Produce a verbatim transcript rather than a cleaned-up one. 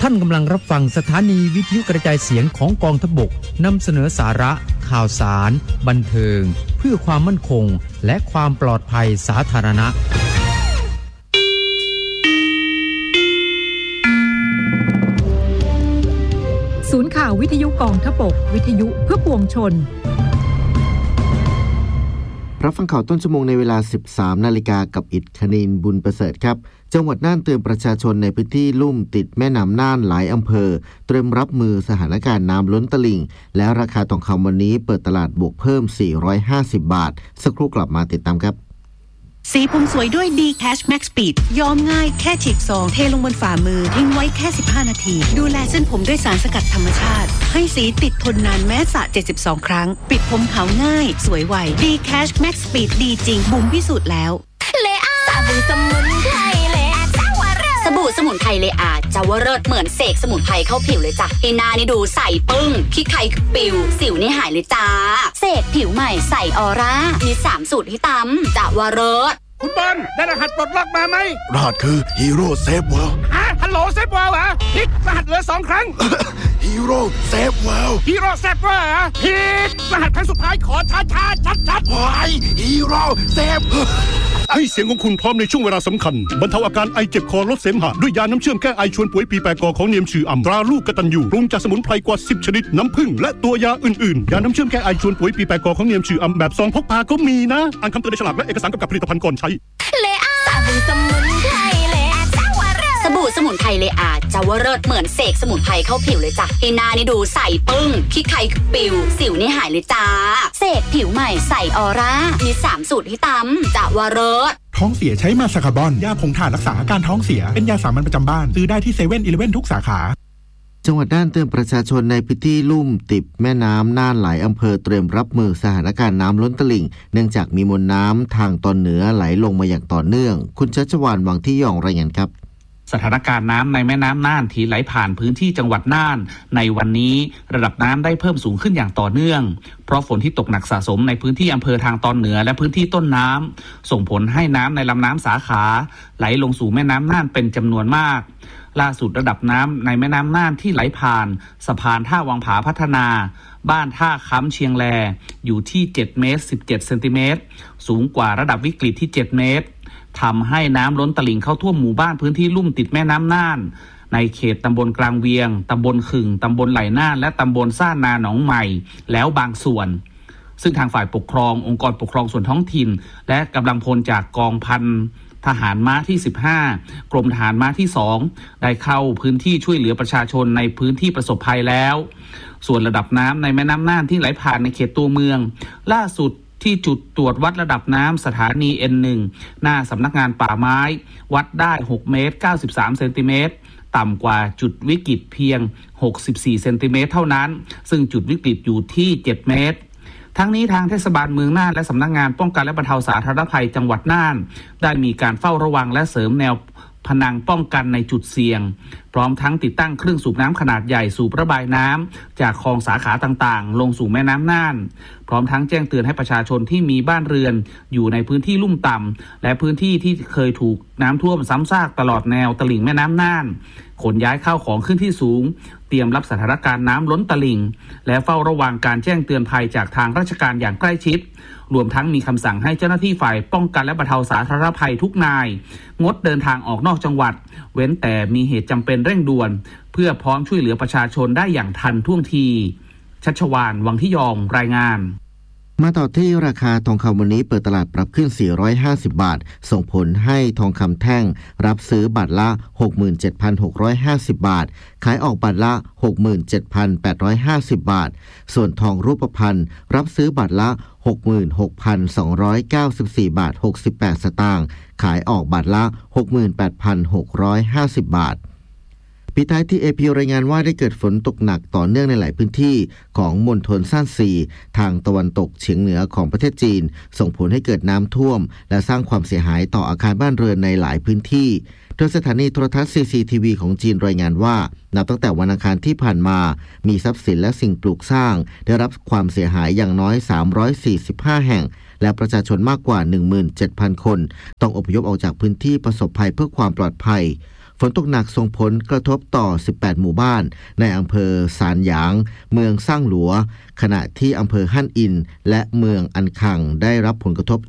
ท่านกำลังรับฟังสถานีวิทยุกระจายเสียงของกองทัพบกนำเสนอสาระข่าวสารบันเทิงเพื่อความมั่นคงและความปลอดภัยสาธารณะศูนย์ข่าววิทยุกองทัพบกวิทยุเพื่อปวงชนรับฟังข่าวต้นชั่วโมงในเวลา สิบสาม นาฬิกากับอิฐคณินบุญประเสริฐครับจังหวัดน่านเตือนประชาชนในพื้นที่ลุ่มติดแม่น้ำน่านหลายอำเภอเตรียมรับมือสถานการณ์น้ำล้นตลิ่งและราคาทองคำวันนี้เปิดตลาดบวกเพิ่มสี่ร้อยห้าสิบบาทสักครู่กลับมาติดตามครับสีผมสวยด้วย D Cash Max Speed ย้อมง่ายแค่ฉีกซองเทลงบนฝ่ามือทิ้งไว้แค่สิบห้านาทีดูแลเส้นผมด้วยสารสกัดธรรมชาติให้สีติดทนนานแม้สระเจ็ดสิบสองครั้งปิดผมขาวง่ายสวยไว D Cash Max Speed ดีจริงบุ๋มพิสูจน์แล้วเลอาสบู่สมุนไพรเลอาเจ้าวเริศสบู่สมุนไพรเลอาเจ้าวเริศเหมือนเสกสมุนไพรเข้าผิวเลยจ้ะให้หน้านี่ดูใสปึ้งขี้ใครปิวสิวนี่หายเลยจ้าเสกผิวใหม่ใสออร่ามีสามสูตรให้ตำเจ้าวเริศคุณบอลได้รหัสปลดล็อกมาไหมรหัสคือฮีโร่เซฟเวิลด์ฮะฮัลโหลเซฟเวิลด์เหรอพลิกรหัสเหลือสองครั้งฮีโร่เซฟเวิลด์ฮีโร่เซฟเวิลด์เหรอพลิกรหัสครั้งสุดท้ายขอช้าช้าชัดชัดวายฮีโร่เซฟให้เสียงของคุณพร้อมในช่วงเวลาสำคัญบรรเทาอาการไอเจ็บคอลดเสมหะด้วยยาน้ำเชื่อมแก้ไอชวนป่วยปีแปรกอของเนียมชื่ออ่ำตราลูกกตัญญูปรุงจากสมุนไพรกว่าสิบชนิดน้ำผึ้งและตัวยาอื่นๆยาน้ำเชื่อมแก้ไอชวนป่วยปีแปรกอของเนียมชื่ออ่ำแบบซองพกพาก็มีนะอ่านคำเตือนในฉลากและเอกสารกำกับผลิตภัณฑ์ก่อนใช้เลอาสบู่สมุนไพรเลอาเจ้าวเริศสบู่สมุนไพรเลอาเจ้าวเริศเหมือนเสกสมุนไพรเข้าผิวเลยจ้ะให้หน้านี่ดูใสปึ้งขี้ใครปิวสิวนี่หายเลยจ้าเสกผิวใหม่ใสออร่ามีสามสูตรให้ตำเจ้าวเริศท้องเสียใช้มาซาคาบอนยาผงถ่านรักษาอาการท้องเสียเป็นยาสามัญประจำบ้านซื้อได้ที่เซเว่นอีเลฟเว่นทุกสาขาจังหวัดน่านเตือนประชาชนในพื้นที่ลุ่มติดแม่น้ำน่านหลายอำเภอเตรียมรับมือสถานการณ์น้ำล้นตลิ่งเนื่องจากมีมวลน้ำทางตอนเหนือไหลลงมาอย่างต่อเนื่องคุณชัชวาล วังที่ยองรายงานครับสถานการณ์น้ำในแม่น้ำน่านที่ไหลผ่านพื้นที่จังหวัดน่านในวันนี้ระดับน้ำได้เพิ่มสูงขึ้นอย่างต่อเนื่องเพราะฝนที่ตกหนักสะสมในพื้นที่อำเภอทางตอนเหนือและพื้นที่ต้นน้ำส่งผลให้น้ำในลำน้ำสาขาไหลลงสู่แม่น้ำน่านเป็นจำนวนมากล่าสุดระดับน้ำในแม่น้ำน่านที่ไหลผ่านสะพานท่าวังผาพัฒนาบ้านท่าค้ำเชียงแลอยู่ที่เจ็ดเมตรสิบเจ็ดเซนติเมตรสูงกว่าระดับวิกฤตที่เจ็ดเมตรทำให้น้ำล้นตลิ่งเข้าท่วมหมู่บ้านพื้นที่ลุ่มติดแม่น้ำน่านในเขตตำบลกลางเวียงตำบลขึ่งตำบลไหลน่านและตำบลซ่านนาหนองใหม่แล้วบางส่วนซึ่งทางฝ่ายปกครององค์กรปกครองส่วนท้องถิ่นและกำลังพลจากกองพันทหารม้าที่สิบห้ากรมทหารม้าที่สองได้เข้าพื้นที่ช่วยเหลือประชาชนในพื้นที่ประสบภัยแล้วส่วนระดับน้ำในแม่น้ำน่านที่ไหลผ่านในเขตตัวเมืองล่าสุดที่จุดตรวจวัดระดับน้ำสถานี เอ็น หนึ่ง หน้าสำนักงานป่าไม้วัดได้หกเมตรเก้าสิบสามเซนติเมตรต่ำกว่าจุดวิกฤตเพียงหกสิบสี่เซนติเมตรเท่านั้นซึ่งจุดวิกฤตอยู่ที่เจ็ดเมตรทั้งนี้ทางเทศบาลเมืองน่านและสำนักงานป้องกันและบรรเทาสาธารณภัยจังหวัดน่านได้มีการเฝ้าระวังและเสริมแนวพนังป้องกันในจุดเสี่ยงพร้อมทั้งติดตั้งเครื่องสูบน้ำขนาดใหญ่สูบระบายน้ำจากคลองสาขาต่างๆลงสู่แม่น้ำน่านพร้อมทั้งแจ้งเตือนให้ประชาชนที่มีบ้านเรือนอยู่ในพื้นที่ลุ่มต่ำและพื้นที่ที่เคยถูกน้ำท่วมซ้ำซากตลอดแนวตลิ่งแม่น้ำน่านขนย้ายข้าวของขึ้นที่สูงเตรียมรับสถานการณ์น้ำล้นตลิ่งและเฝ้าระวังการแจ้งเตือนภัยจากทางราชการอย่างใกล้ชิดรวมทั้งมีคำสั่งให้เจ้าหน้าที่ฝ่ายป้องกันและบรรเทาสาธารณภัยทุกนายงดเดินทางออกนอกจังหวัดเว้นแต่มีเหตุจำเป็นเร่งด่วนเพื่อพร้อมช่วยเหลือประชาชนได้อย่างทันท่วงทีชัชวาล วังที่ยองรายงานมาต่อที่ราคาทองคำวันนี้เปิดตลาดปรับขึ้นสี่ร้อยห้าสิบบาทส่งผลให้ทองคำแท่งรับซื้อบาทละ หกหมื่นเจ็ดพันหกร้อยห้าสิบบาทขายออกบาทละ หกหมื่นเจ็ดพันแปดร้อยห้าสิบบาทส่วนทองรูปพรรณรับซื้อบาทละ หกหมื่นหกพันสองร้อยเก้าสิบสี่บาทหกสิบแปดสตางค์ขายออกบาทละ หกหมื่นแปดพันหกร้อยห้าสิบบาทปิดท้ายที่ เอ พี รายงานว่าได้เกิดฝนตกหนักต่อเนื่องในหลายพื้นที่ของมณฑลซ่านซีทางตะวันตกเฉียงเหนือของประเทศจีนส่งผลให้เกิดน้ำท่วมและสร้างความเสียหายต่ออาคารบ้านเรือนในหลายพื้นที่โดยสถานีโทรทัศน์ ซี ซี ที วี ของจีนรายงานว่านับตั้งแต่วันอังคารที่ผ่านมามีทรัพย์สินและสิ่งปลูกสร้างได้รับความเสียหายอย่างน้อยสามร้อยสี่สิบห้าแห่งและประชาชนมากกว่า หนึ่งหมื่นเจ็ดพัน คนต้องอพยพออกจากพื้นที่ประสบภัยเพื่อความปลอดภัยฝนตกหนักส่งผลกระทบต่อสิบแปดหมู่บ้านในอำเภอสานหยางเมืองซ่างหลัวขณะที่อำเภอฮั่นอินและเมืองอันคังได้รับผลกระทบ